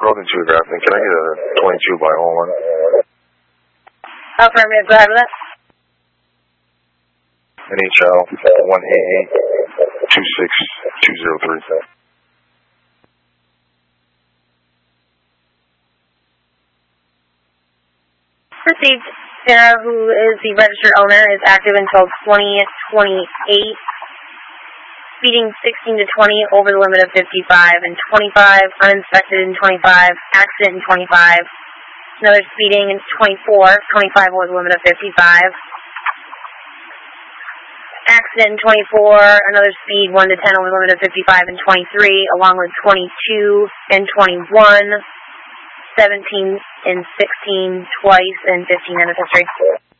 Colton Geographic. Can I get a 22 by 01? Affirmative, go ahead with that. NHL 188-26203. Received. Sarah, who is the registered owner, is active until 2028. Speeding 16 to 20 over the limit of 55 and 25. Uninspected in 25. Accident in 25. Another speeding in 24. 25 over the limit of 55. Accident in 24. Another speed 1 to 10 over the limit of 55 and 23, along with 22 and 21. 17 and 16 twice, and 15 end of history.